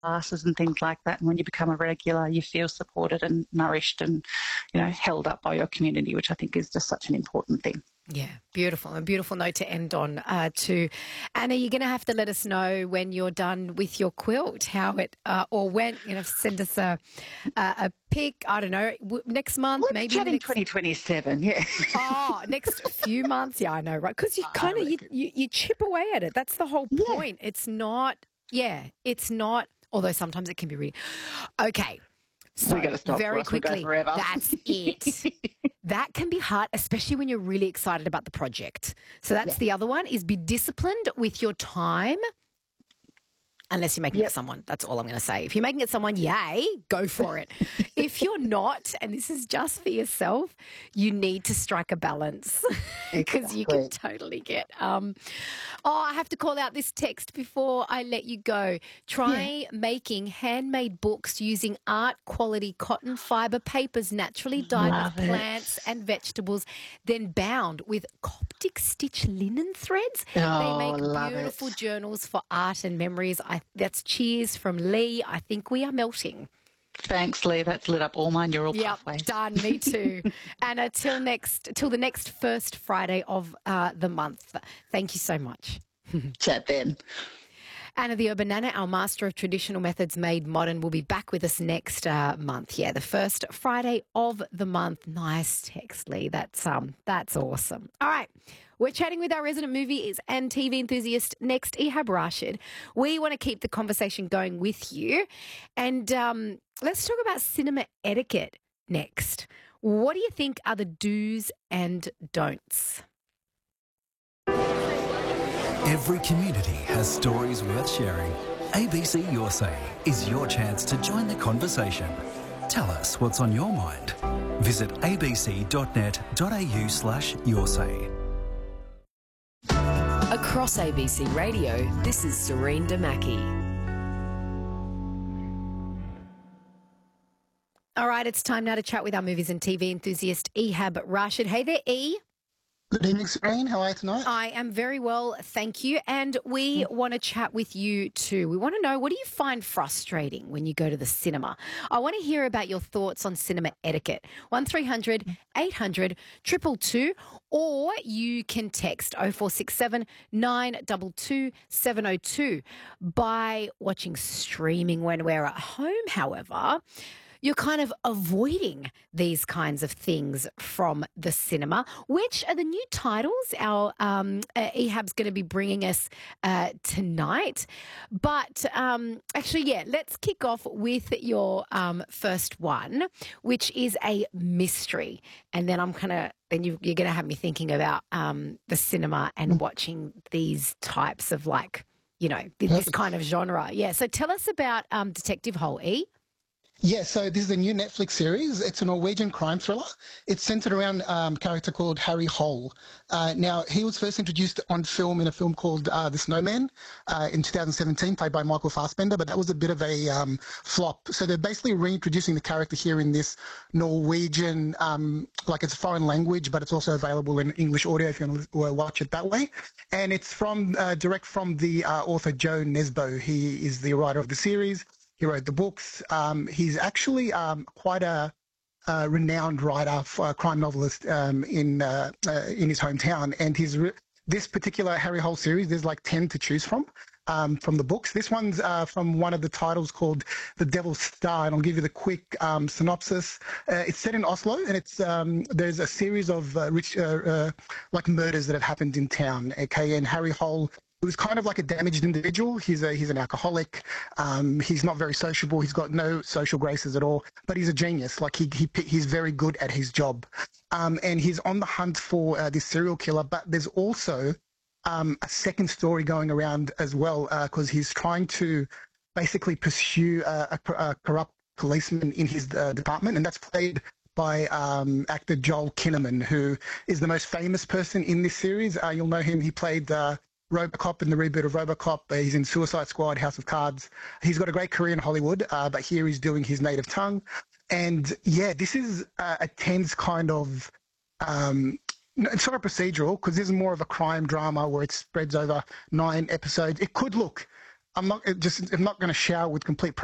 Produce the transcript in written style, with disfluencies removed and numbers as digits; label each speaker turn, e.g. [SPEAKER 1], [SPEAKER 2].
[SPEAKER 1] classes and things like that. And when you become a regular, you feel supported and nourished and, held up by your community, which I think is just such an important thing.
[SPEAKER 2] Yeah, beautiful. A beautiful note to end on too. Anna, you're going to have to let us know when you're done with your quilt, how it, or when, send us a pic, I don't know, next month,
[SPEAKER 1] Let's
[SPEAKER 2] maybe.
[SPEAKER 1] Chat in 2027, yeah.
[SPEAKER 2] Oh, next few months. Yeah, I know, right? Because you kind of, you chip away at it. That's the whole point. Yeah. It's not, although sometimes it can be really, okay. So
[SPEAKER 1] we got to stop
[SPEAKER 2] very quickly, that's it. That can be hard, especially when you're really excited about the project. So that's the other one, is be disciplined with your time. Unless you're making it someone, that's all I'm going to say. If you're making it someone, yay, go for it. If you're not, and this is just for yourself, you need to strike a balance because you can totally get. I have to call out this text before I let you go. Try making handmade books using art quality cotton fibre papers naturally dyed with plants and vegetables, then bound with Coptic stitch linen threads. They make beautiful journals for art and memories. That's cheers from Lee. I think we are melting.
[SPEAKER 1] Thanks, Lee. That's lit up all my neural pathways.
[SPEAKER 2] Done. Me too. And till the next first Friday of the month. Thank you so much.
[SPEAKER 1] Chat then.
[SPEAKER 2] Anna the Urbanana, our master of traditional methods made modern, will be back with us next month. Yeah, the first Friday of the month. Nice text, Lee. That's awesome. All right. We're chatting with our resident movies and TV enthusiast next, Ehab Rashid. We want to keep the conversation going with you. And let's talk about cinema etiquette next. What do you think are the do's and don'ts?
[SPEAKER 3] Every community has stories worth sharing. ABC Your Say is your chance to join the conversation. Tell us what's on your mind. Visit abc.net.au/yoursay.
[SPEAKER 4] Across ABC Radio, this is Serene Damaki.
[SPEAKER 2] All right, it's time now to chat with our movies and TV enthusiast, Ehab Rashid. Hey there, E.
[SPEAKER 5] Good evening, Serene. How are you tonight?
[SPEAKER 2] I am very well, thank you. And we want to chat with you too. We want to know, what do you find frustrating when you go to the cinema? I want to hear about your thoughts on cinema etiquette. 1300 800 222, or you can text 0467 922 702. By watching streaming when we're at home, however, you're kind of avoiding these kinds of things from the cinema. Which are the new titles our Ehab's going to be bringing us tonight? But actually, let's kick off with your first one, which is a mystery. And then you're going to have me thinking about the cinema and watching these types of this kind of genre. Yeah, so tell us about Detective Hole, E.
[SPEAKER 5] Yeah, so this is a new Netflix series. It's a Norwegian crime thriller. It's centered around a character called Harry Hole. Now, he was first introduced on film in a film called The Snowman in 2017, played by Michael Fassbender, but that was a bit of a flop. So they're basically reintroducing the character here in this Norwegian, it's a foreign language, but it's also available in English audio if you want to watch it that way. And it's direct from the author Joe Nesbo. He is the writer of the series. He wrote the books. He's actually quite a renowned writer, crime novelist in his hometown. And this particular Harry Hole series, there's like 10 to choose from the books. This one's from one of the titles called The Devil's Star, and I'll give you the quick synopsis. It's set in Oslo, and it's there's a series of murders that have happened in town. Okay, and Harry Hole, he was kind of like a damaged individual. He's an alcoholic. He's not very sociable. He's got no social graces at all. But he's a genius. Like he's very good at his job. And he's on the hunt for this serial killer. But there's also a second story going around as well, because he's trying to basically pursue a corrupt policeman in his department, and that's played by actor Joel Kinnaman, who is the most famous person in this series. You'll know him. He played RoboCop in the reboot of RoboCop. He's in Suicide Squad, House of Cards. He's got a great career in Hollywood, but here he's doing his native tongue. And yeah, this is a tense kind of, it's not a procedural, because this is more of a crime drama where it spreads over 9 episodes. It could look I'm not going to shower with complete